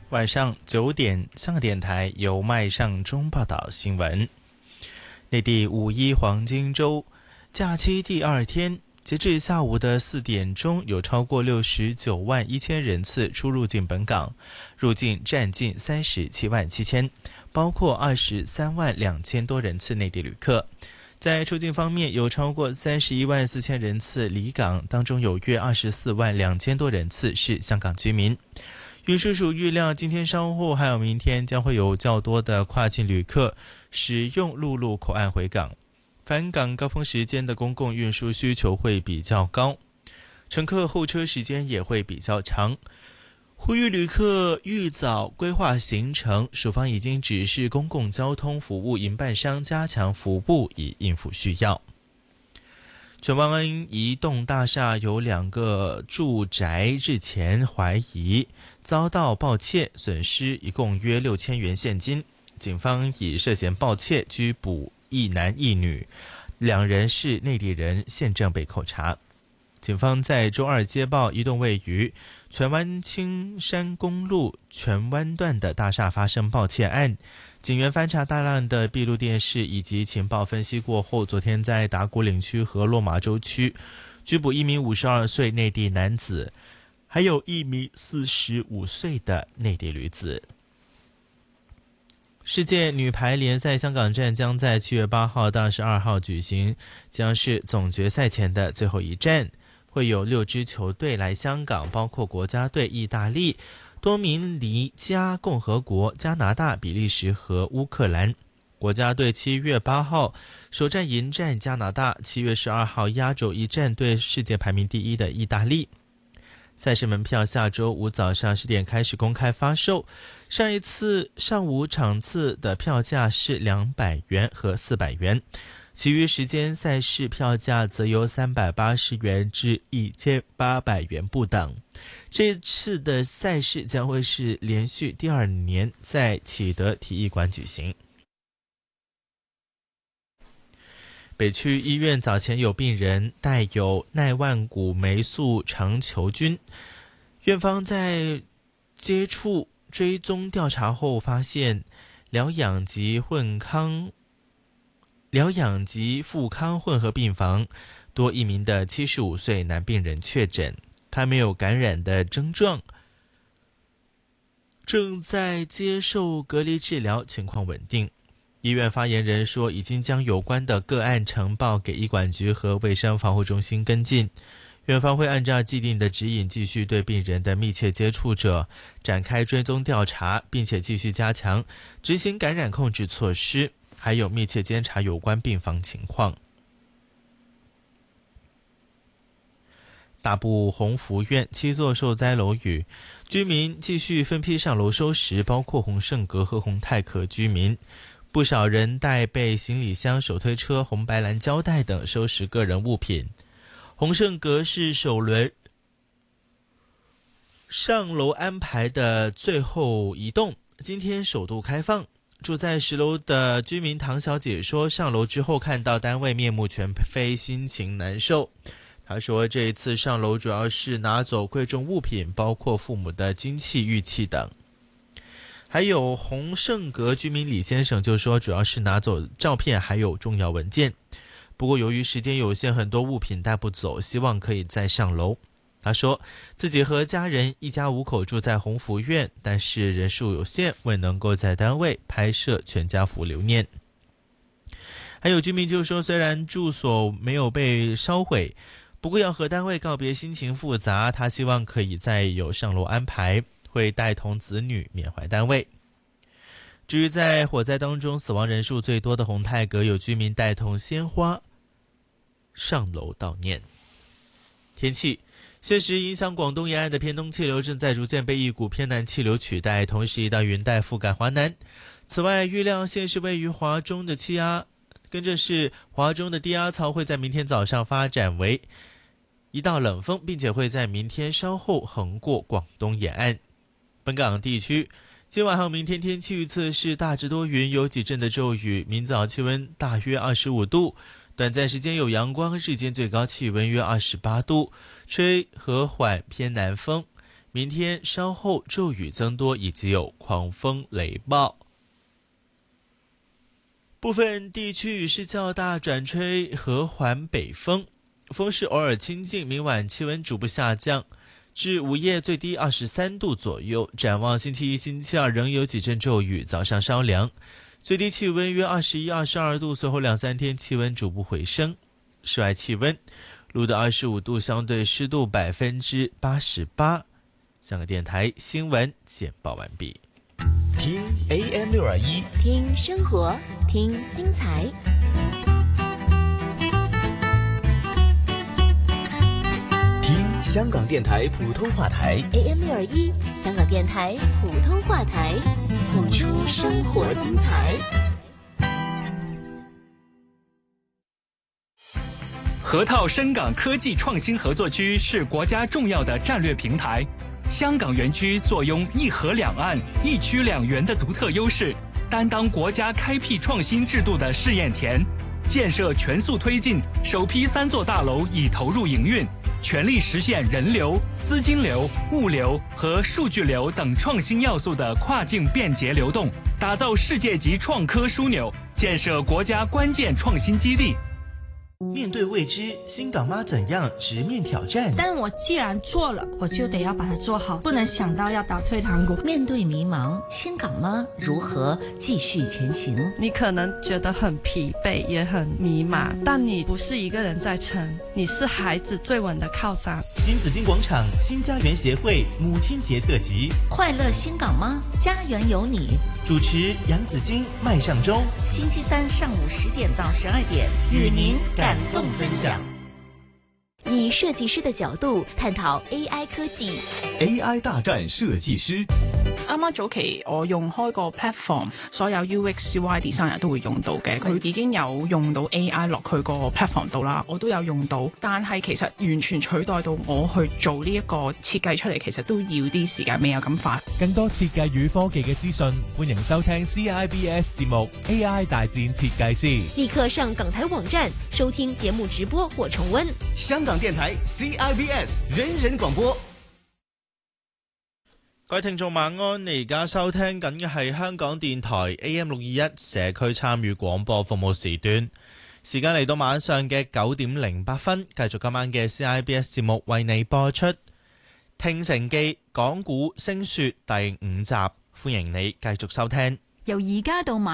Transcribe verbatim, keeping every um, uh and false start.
晚上九点，香港电台由麦尚中报道新闻。内地五一黄金周假期第二天，截至下午的四点钟，有超过六十九万一千人次出入境本港，入境占近三十七万七千，包括二十三万两千多人次内地旅客。在出境方面，有超过三十一万四千人次离港，当中有约二十四万两千多人次是香港居民。运输署预料，今天稍后还有明天将会有较多的跨境旅客使用陆路口岸回港，返港高峰时间的公共运输需求会比较高，乘客候车时间也会比较长。呼吁旅客预早规划行程，署方已经指示公共交通服务营办商加强服务，以应付需要。荃湾一栋大厦有两个住宅日前怀疑遭到盗窃，损失一共约六千元现金。警方以涉嫌盗窃拘捕一男一女，两人是内地人，现正被扣查。警方在周二接报一栋位于荃湾青山公路荃湾段的大厦发生盗窃案，警员翻查大量的闭路电视以及情报分析过后，昨天在打鼓岭区和落马洲区拘捕一名五十二岁内地男子，还有一名四十五岁的内地女子。世界女排联赛香港站将在七月八号到十二号举行，将是总决赛前的最后一站。会有六支球队来香港，包括国家队意大利、多明尼加共和国、加拿大、比利时和乌克兰。国家队七月八号首战迎战加拿大，七月十二号压轴一战对世界排名第一的意大利。赛事门票下周五早上十点开始公开发售，上一次上午场次的票价是两百元和四百元。其余时间赛事票价则由三百八十元至一千八百元不等。这次的赛事将会是连续第二年在启德体育馆举行。北区医院早前有病人带有奈万谷霉素肠球菌，院方在接触追踪调查后发现疗养及混康疗养及复康混合病房多一名的七十五岁男病人确诊，他没有感染的症状，正在接受隔离治疗，情况稳定。医院发言人说，已经将有关的个案呈报给医管局和卫生防护中心跟进，院方会按照既定的指引继续对病人的密切接触者展开追踪调查，并且继续加强执行感染控制措施，还有密切监察有关病房情况。大埔鸿福苑七座受灾楼宇居民继续分批上楼收拾，包括鸿盛阁和鸿泰阁居民，不少人带备行李箱、手推车、红白蓝胶带等收拾个人物品。鸿盛阁是首轮上楼安排的最后一栋，今天首度开放。住在十楼的居民唐小姐说，上楼之后看到单位面目全非，心情难受。她说，这一次上楼主要是拿走贵重物品，包括父母的金器、玉器等。还有鸿盛阁居民李先生就说，主要是拿走照片还有重要文件，不过由于时间有限，很多物品带不走，希望可以再上楼。他说自己和家人一家五口住在鸿福苑，但是人数有限，未能够在单位拍摄全家福留念。还有居民就说，虽然住所没有被烧毁，不过要和单位告别心情复杂，他希望可以再有上楼安排，会带同子女缅怀单位。至于在火灾当中死亡人数最多的鸿泰阁，有居民带同鲜花上楼悼念。天气，现时影响广东沿岸的偏东气流正在逐渐被一股偏南气流取代，同时一道云带覆盖华南。此外，预料现时位于华中的气压，跟着是华中的低压槽会在明天早上发展为一道冷锋，并且会在明天稍后横过广东沿岸。本港地区今晚和明天天气预测是大致多云，有几阵的骤雨，明早气温大约二十五度，短暂时间有阳光，日间最高气温约二十八度，吹和缓偏南风。 明天稍后骤雨增多，以及有狂风雷暴。部分地区雨势较大，转吹和缓北风，风势偶尔清劲，明晚气温逐步下降，至午夜最低二十三度左右。展望星期一、星期二仍有几阵骤雨，早上稍凉，最低气温约二十一、二十二度，随后两三天气温逐步回升。室外气温录得二十五度，相对湿度百分之八十八。香港电台新闻简报完毕。 听 A M 六二一， 听生活，听精彩。 听香港电台普通话台 A M 六二一，香港电台普通话台，谱出生活精彩。 河套深港科技创新合作区是国家重要的战略平台。香港园区坐拥一河两岸、一区两园的独特优势，担当国家开辟创新制度的试验田。建设全速推进，首批三座大楼已投入营运，全力实现人流、资金流、物流和数据流等创新要素的跨境便捷流动，打造世界级创科枢纽，建设国家关键创新基地。 面对未知，新港妈怎样直面挑战？ 但我既然做了，我就得要把它做好，不能想到要打退堂鼓。 面对迷茫，新港妈如何继续前行？ 你可能觉得很疲惫，也很迷茫，但你不是一个人在撑，你是孩子最稳的靠山。 新紫荆广场新家园协会母亲节特辑， 快乐新港妈，家园有你。 主持杨紫荆、麦尚中， 星期三上午十点到十二点，与您感动分享。 以设计师的角度探討 A I 科技。 A I 大戰設計師。 啱啱早期我用開個 platform， 所有 U X U I designer 都會用到嘅，佢已經有用到 A I 落去個 platform 度啦，我都有用到，但係其實完全取代到我去做呢一個設計出嚟，其實都要啲時間，未有咁快。 更多設計與科技嘅資訊，歡迎收聽 C I B S 節目 A I 大戰設計師。 立刻上港台網站收聽節目直播或重溫。 香港電台 C I B S 人人廣播。 各位聽眾晚安，你而家收聽緊嘅係香港電台 A M 六二一社區參與廣播服務時段，時間嚟到晚上嘅九點零八分，繼續今晚嘅 C I B S 節目為你播出《聽城記》港股升說第五集，歡迎你繼續收聽。 由而家到晚